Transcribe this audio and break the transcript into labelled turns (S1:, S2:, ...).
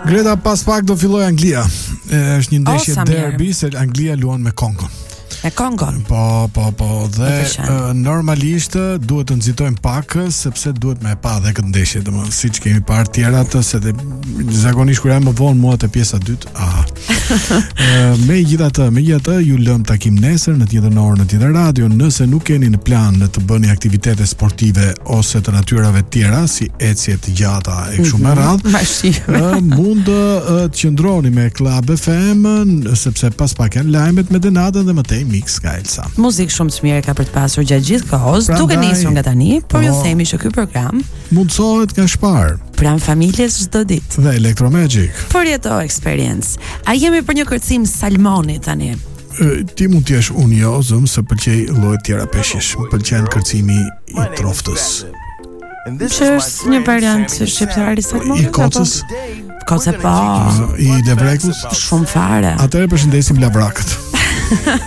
S1: Greta, pas pak do filloj Anglia. Është një ndeshje derby se Anglia luan me Kongon.
S2: Me Kongon.
S1: Po, dhe normalisht duhet të nxitojmë pak sepse duhet me pa edhe këtë ndeshje, domethënë siç kemi parë tjerat, se zakonisht kur jam më vonë mua te pjesa e dytë. Megjithatë, ju lëm takim nesër në tjetër orë në tjetër radio. Nëse nuk keni në plan të bëni aktivitete sportive ose të natyrave tjera si ecje të gjata e kështu me radhë, mund të qëndroni me Club FM sepse pas pak janë lajmet me Denatën dhe më tej mix nga Elsa.
S2: Muzikë shumë të mirë ka për të pasur gjatë gjithë kohës, duke nisur nga tani, por ju themi që ky program
S1: mundsohet nga shpar.
S2: Pranë familjes çdo ditë.
S1: Dhe Electromagic.
S2: Përjeto experience. A jemi për një kërcim salmoni tani?
S1: Ti mund t'jesh unë jo, zëm, se pëlqej lloje tjera peshqish. Më pëlqen kërcimi i troftës.
S2: Që është një variant shqiptar i salmonit?
S1: I kocës.
S2: Koce po.
S1: I levrekus.
S2: Shumë fare.
S1: Atëherë përshëndesim lavrakët.